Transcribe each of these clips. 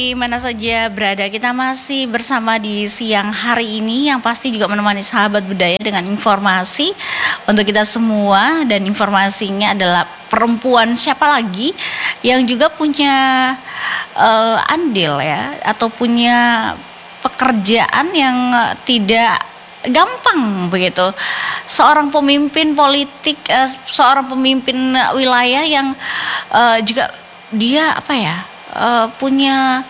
Di mana saja berada, kita masih bersama di siang hari ini yang pasti juga menemani sahabat budaya dengan informasi untuk kita semua, dan informasinya adalah perempuan siapa lagi yang juga punya andil ya, atau punya pekerjaan yang tidak gampang begitu. Seorang pemimpin politik, seorang pemimpin wilayah yang juga dia punya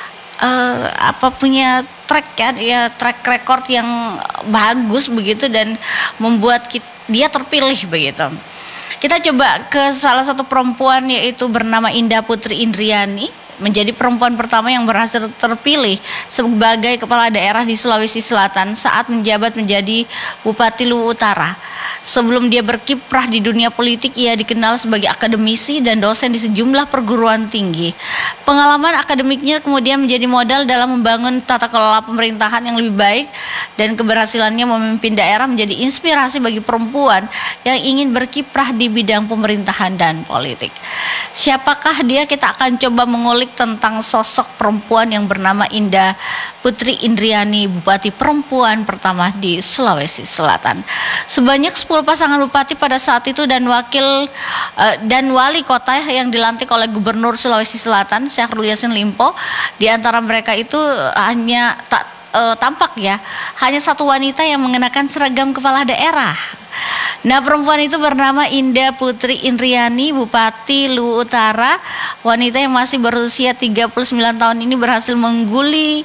punya track record yang bagus begitu, dan membuat dia terpilih begitu. Kita coba ke salah satu perempuan, yaitu bernama Indah Putri Indriani, menjadi perempuan pertama yang berhasil terpilih sebagai kepala daerah di Sulawesi Selatan saat menjabat menjadi Bupati Luwu Utara. Sebelum dia berkiprah di dunia politik, ia dikenal sebagai akademisi dan dosen di sejumlah perguruan tinggi. Pengalaman akademiknya kemudian menjadi modal dalam membangun tata kelola pemerintahan yang lebih baik, dan keberhasilannya memimpin daerah menjadi inspirasi bagi perempuan yang ingin berkiprah di bidang pemerintahan dan politik. Siapakah dia? Kita akan coba mengulik tentang sosok perempuan yang bernama Indah Putri Indriani, bupati perempuan pertama di Sulawesi Selatan. Sebanyak 10 pasangan bupati pada saat itu dan wali kota yang dilantik oleh Gubernur Sulawesi Selatan Syahrul Yassin Limpo. Di antara mereka itu hanya hanya satu wanita yang mengenakan seragam kepala daerah. Nah, perempuan itu bernama Indah Putri Indriani, Bupati Luwu Utara. Wanita yang masih berusia 39 tahun ini berhasil mengungguli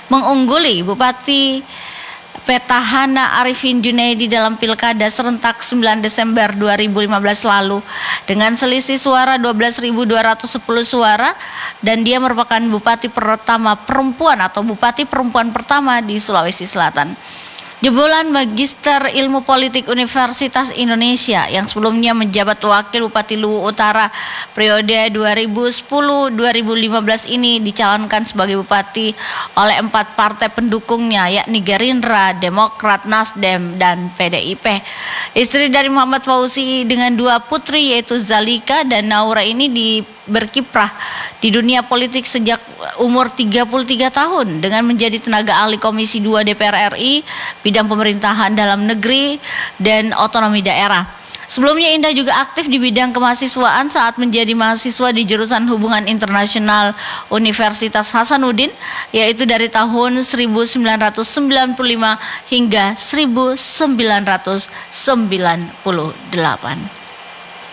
Bupati Petahana Arifin Junaidi dalam Pilkada serentak 9 Desember 2015 lalu dengan selisih suara 12.210 suara, dan dia merupakan bupati pertama perempuan atau bupati perempuan pertama di Sulawesi Selatan. Jebolan Magister Ilmu Politik Universitas Indonesia yang sebelumnya menjabat wakil Bupati Luwu Utara periode 2010-2015 ini dicalonkan sebagai bupati oleh 4 partai pendukungnya, yakni Gerindra, Demokrat, Nasdem, dan PDIP. Istri dari Muhammad Fauzi dengan 2 putri yaitu Zalika dan Naura ini berkiprah di dunia politik sejak umur 33 tahun dengan menjadi tenaga ahli Komisi 2 DPR RI bidang pemerintahan dalam negeri dan otonomi daerah. Sebelumnya Indah juga aktif di bidang kemahasiswaan saat menjadi mahasiswa di jurusan Hubungan Internasional Universitas Hasanuddin, yaitu dari tahun 1995 hingga 1998.